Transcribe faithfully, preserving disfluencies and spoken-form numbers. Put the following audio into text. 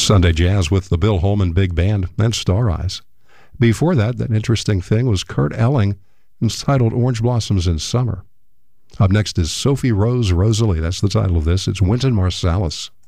Sunday Jazz with the Bill Holman Big Band and Star Eyes. Before that, that interesting thing was Kurt Elling, entitled Orange Blossoms in Summer. Up next is Sophie Rose Rosalie. That's the title of this. It's Wynton Marsalis.